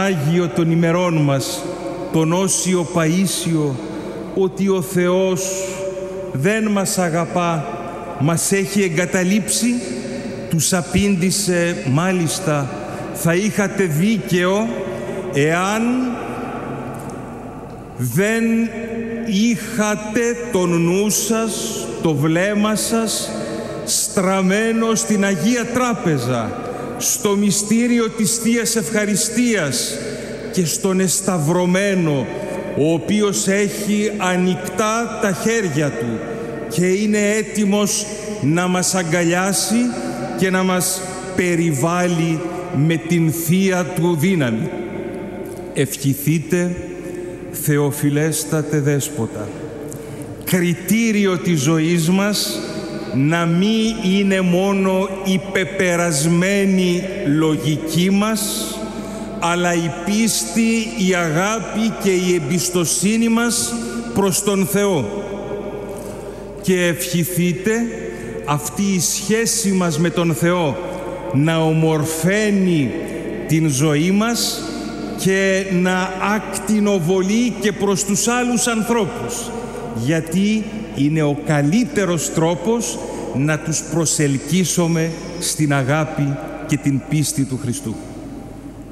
Άγιο των ημερών μας, τον Όσιο Παΐσιο, ότι ο Θεός δεν μας αγαπά, μας έχει εγκαταλείψει? Τους απήντησε μάλιστα: θα είχατε δίκαιο εάν δεν είχατε τον νου σας, το βλέμμα σας στραμμένο στην Αγία Τράπεζα, στο μυστήριο της Θείας Ευχαριστίας και στον εσταυρωμένο, ο οποίος έχει ανοιχτά τα χέρια του και είναι έτοιμος να μας αγκαλιάσει και να μας περιβάλλει με την Θεία του δύναμη. Ευχηθείτε, Θεοφιλέστατε Δέσποτα, κριτήριο της ζωής μας να μην είναι μόνο η πεπερασμένη λογική μας, αλλά η πίστη, η αγάπη και η εμπιστοσύνη μας προς τον Θεό. Και ευχηθείτε αυτή η σχέση μας με τον Θεό να ομορφαίνει την ζωή μας και να ακτινοβολεί και προς τους άλλους ανθρώπους, γιατί είναι ο καλύτερος τρόπος να τους προσελκύσουμε στην αγάπη και την πίστη του Χριστού.